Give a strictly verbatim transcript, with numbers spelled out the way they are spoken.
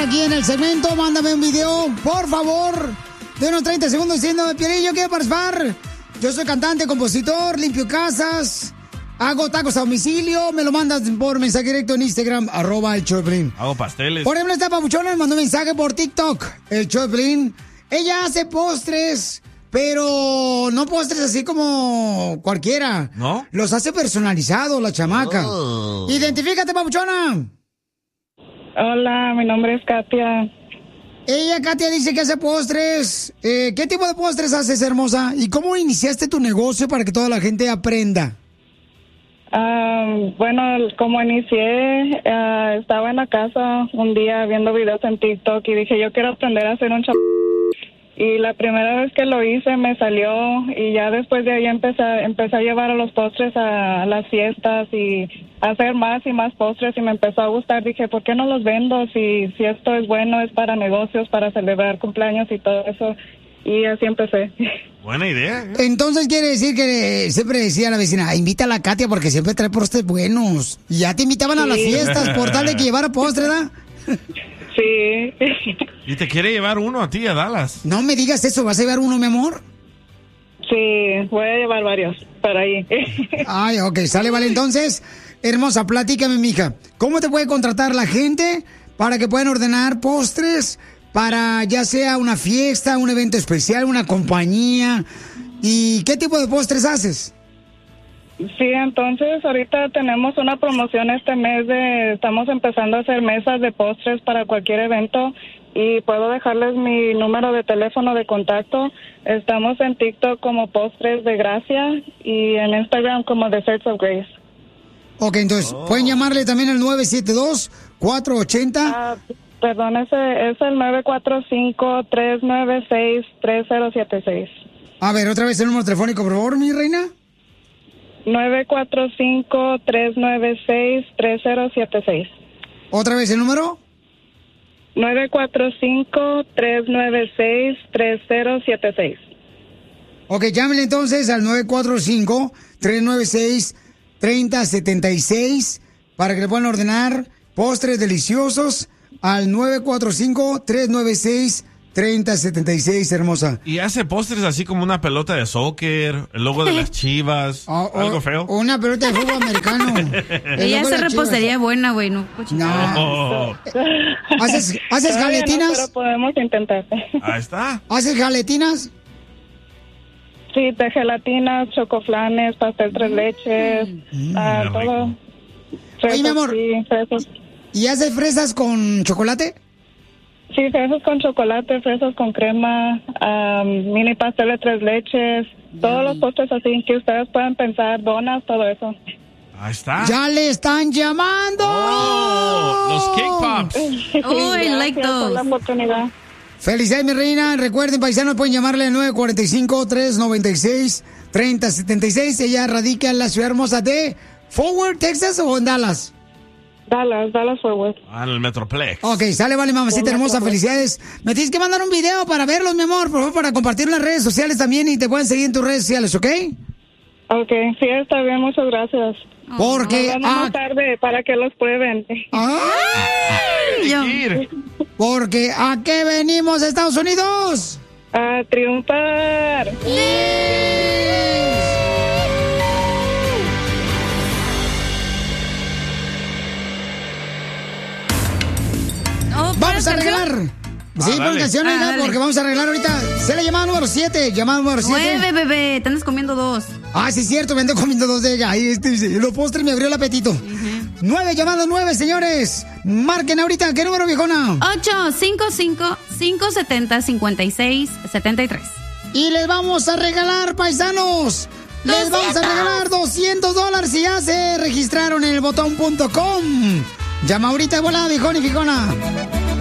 aquí en el segmento. Mándame un video, por favor, de unos treinta segundos diciendo, Piolín, yo quiero participar. Yo soy cantante, compositor, limpio casas, hago tacos a domicilio. Me lo mandas por mensaje directo en Instagram, arroba el show de Piolín. Hago pasteles. Por ejemplo, esta papuchona me mandó un mensaje por TikTok, el show de Piolín. Ella hace postres, pero no postres así como cualquiera. ¿No? Los hace personalizados, la chamaca. Oh. Identifícate, papuchona. Hola, mi nombre es Katia. Ella, Katia, dice que hace postres. Eh, ¿Qué tipo de postres haces, hermosa? ¿Y cómo iniciaste tu negocio para que toda la gente aprenda? Um, bueno, como inicié, uh, estaba en la casa un día viendo videos en TikTok y dije, yo quiero aprender a hacer un chap... Y la primera vez que lo hice me salió y ya después de ahí empecé, empecé a llevar a los postres a, a las fiestas y hacer más y más postres y me empezó a gustar. Dije, ¿por qué no los vendo? Si, si esto es bueno, es para negocios, para celebrar cumpleaños y todo eso. Y así empecé. Buena idea. ¿eh? Entonces quiere decir que siempre decía la vecina, invita a la Katia porque siempre trae postres buenos. Y ya te invitaban sí. a las fiestas por tal de que llevara postres, ¿verdad? Sí. ¿Y te quiere llevar uno a ti, a Dallas? No me digas eso, ¿vas a llevar uno, mi amor? Sí, voy a llevar varios para ahí. Ay, ok, sale, vale. Entonces, hermosa, platícame, mija. ¿Cómo te puede contratar la gente para que puedan ordenar postres para ya sea una fiesta, un evento especial, una compañía? ¿Y qué tipo de postres haces? Sí, entonces ahorita tenemos una promoción este mes de, estamos empezando a hacer mesas de postres para cualquier evento y puedo dejarles mi número de teléfono de contacto. Estamos en TikTok como Postres de Gracia y en Instagram como Desserts of Grace. Ok, entonces, oh. ¿pueden llamarle también al nueve siete dos, cuatro ocho cero? Uh, perdón, ese es el nueve cuatro cinco, tres nueve seis, tres cero siete seis. A ver, otra vez el número telefónico, por favor, mi reina. nueve cuatro cinco, tres nueve seis, tres cero siete seis. ¿Otra vez el número? nueve cuatro cinco, tres nueve seis, tres cero siete seis. Ok, llámenle entonces al nueve cuatro cinco, tres nueve seis, tres cero siete seis para que le puedan ordenar postres deliciosos al nueve cuatro cinco, tres nueve seis, tres cero siete seis, hermosa. Y hace postres así como una pelota de soccer, el logo de las Chivas, oh, oh, algo feo. Una pelota de fútbol americano. Ella hace repostería Chivas. Buena, güey, no. No. Oh. ¿Haces, haces jaletinas? No, pero podemos intentar. Ahí está. ¿Haces jaletinas? Sí, de gelatinas, chocoflanes, pastel tres leches, mm, uh, todo. Fresas, Oye, mi amor. Sí, fresas. ¿Y haces fresas con chocolate? Sí, fresas con chocolate, fresas con crema, um, mini pastel de tres leches, mm. todos los postres así que ustedes puedan pensar, donas, todo eso. Ahí está. ¡Ya le están llamando! Oh, los cake pops. Oh, I like those. Por la oportunidad. Felicidades, mi reina. Recuerden, paisanos, pueden llamarle al nueve cuatro cinco, tres nueve seis, tres cero siete seis. Ella radica en la ciudad hermosa de Forward, Texas, o en Dallas. Dallas, Dallas Forward. Ah, en el Metroplex. Ok, sale, vale, mamacita hermosa, felicidades. Me tienes que mandar un video para verlos, mi amor, por favor, para compartirlo en las redes sociales también y te pueden seguir en tus redes sociales, ¿ok? Ok, sí, está bien, muchas gracias. Porque... Nos vemos más tarde para que los prueben. ¡Ay! Porque ¿a qué venimos, Estados Unidos? A triunfar. Oh, vamos a regalar. Ah, sí, por canción, ah, porque vamos a arreglar ahorita. Se la llamada número siete. Llamada número siete. Nueve, bebé. Te andas comiendo dos. Ah, sí, es cierto. Me ando comiendo dos de ella. Ahí este, los postres me abrió el apetito. Uh-huh. Nueve, llamada nueve, señores. Marquen ahorita. ¿Qué número, viejona? Ocho, cinco, cinco, cinco, setenta, cincuenta y seis, setenta y tres. Y les vamos a regalar, paisanos. Les vamos a regalar doscientos dólares si ya se registraron en el botón punto com. Llama ahorita de volada, viejón y viejona.